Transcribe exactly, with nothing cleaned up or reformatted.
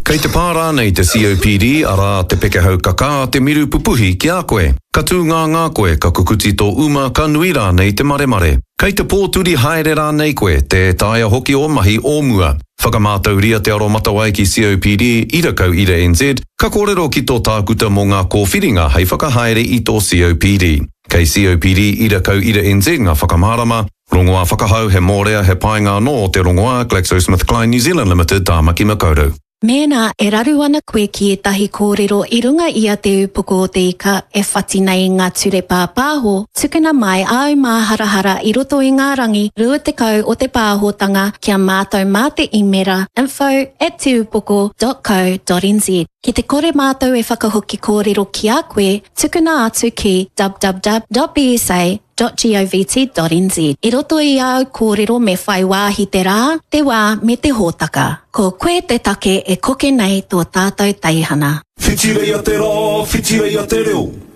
Kei te pārā nei te C O P D ara te pekehau kaka te miru pupuhi ki a koe. Ka tū ngā ngā koe ka kukuti tō uma ka nui rā nei te mare mare. Kei te pōturi haere rā nei koe te tāia hoki o mahi o mua. Whakamātauria te aro matawai ki C O P D i rakau i re N Z, ka kōrero ki tō tākuta mō ngā kōwhiringa hei whakahaere i tō C O P D. Kei C O P D i rakau i re N Z ngā whakamārama, rongoā whakahau he mōrea he painga no te rongoā GlaxoSmithKline New Zealand Limited tāmaki makaurau. Mēnā, e raru ana koe ki e tahi kōrero i runga ia te upoko o te ika e whati nei ngā ture pāpāho. Tukuna mai au mā harahara i roto i ngā rangi rua te kau o te pāhotanga kia mātou mā te imera info at te upoko dot co dot n z. Ki te kore mātou e whakahoki kōrero ki a koe, tukuna atu ki w w w dot b s a dot govt dot n z. I roto i au kōrero me whai wāhi te rā, te wā me te hōtaka. Ko koe te take e koke nei tō tātou teihana. Whitirei a te rā, whitirei a te reo.